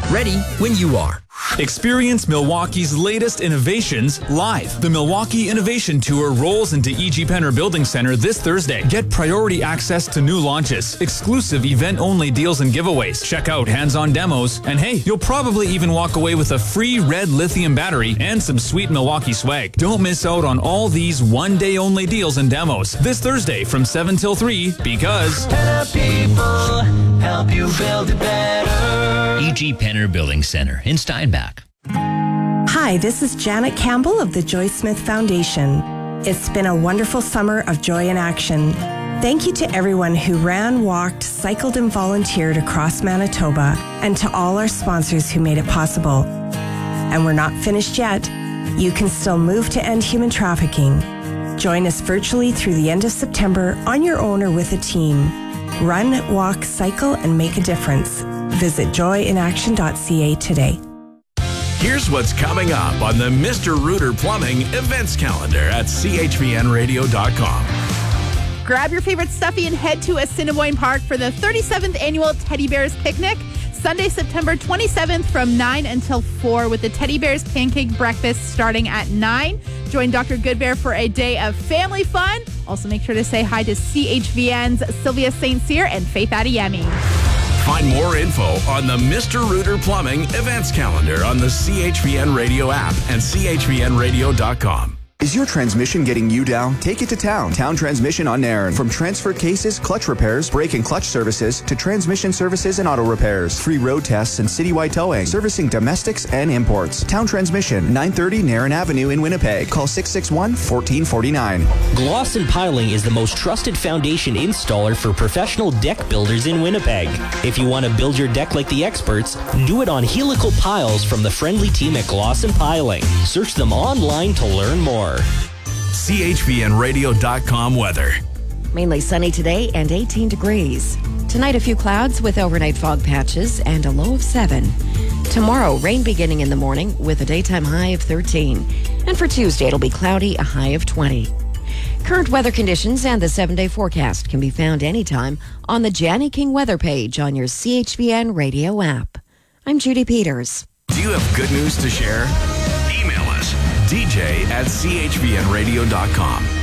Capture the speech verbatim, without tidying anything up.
Ready when you are. Experience Milwaukee's latest innovations live. The Milwaukee Innovation Tour rolls into E G. Penner Building Center this Thursday. Get priority access to new launches, exclusive event-only deals and giveaways. Check out hands-on demos, and hey, you'll probably even walk away with a free red lithium battery and some sweet Milwaukee swag. Don't miss out on all these one-day-only deals and demos this Thursday from seven till three, because Penner people help you build it better. E G. Penner Building Center in Steinbach. Hi, this is Janet Campbell of the Joy Smith Foundation. It's been a wonderful summer of joy in action. Thank you to everyone who ran, walked, cycled, and volunteered across Manitoba, and to all our sponsors who made it possible. And we're not finished yet. You can still move to end human trafficking. Join us virtually through the end of September on your own or with a team. Run, walk, cycle, and make a difference. Visit joy in action dot c a today. Here's what's coming up on the Mister Rooter Plumbing events calendar at c h v n radio dot com. Grab your favorite stuffy and head to Assiniboine Park for the thirty-seventh Annual Teddy Bears Picnic, Sunday, September twenty-seventh from nine until four, with the Teddy Bears Pancake Breakfast starting at nine. Join Doctor Goodbear for a day of family fun. Also, make sure to say hi to C H V N's Sylvia Saint Cyr and Faith Adeyemi. Find more info on the Mister Rooter Plumbing events calendar on the C H V N Radio app and c h v n radio dot com. Is your transmission getting you down? Take it to Town. Town Transmission on Nairn. From transfer cases, clutch repairs, brake and clutch services, to transmission services and auto repairs. Free road tests and citywide towing. Servicing domestics and imports. Town Transmission, nine thirty Nairn Avenue in Winnipeg. Call six six one, one four four nine. Glosson Piling is the most trusted foundation installer for professional deck builders in Winnipeg. If you want to build your deck like the experts, do it on helical piles from the friendly team at Glosson Piling. Search them online to learn more. c h v n radio dot com weather. Mainly sunny today and eighteen degrees. Tonight, a few clouds with overnight fog patches and a low of seven. Tomorrow, rain beginning in the morning with a daytime high of thirteen. And for Tuesday, it'll be cloudy, a high of twenty. Current weather conditions and the seven-day forecast can be found anytime on the Janny King weather page on your C H V N radio app. I'm Judy Peters. Do you have good news to share? Email us, d j at c h v n radio dot com.